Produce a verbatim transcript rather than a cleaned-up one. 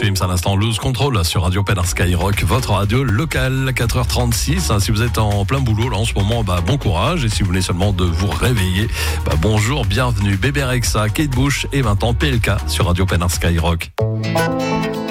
Swims à l'instant, Lose Control sur Radio Pénard Skyrock, votre radio locale, quatre heures trente-six. Si vous êtes en plein boulot là en ce moment, bah, bon courage. Et si vous venez seulement de vous réveiller, bah, bonjour, bienvenue. Bébé Rexha, Kate Bush et maintenant P L K sur Radio Pénard Skyrock.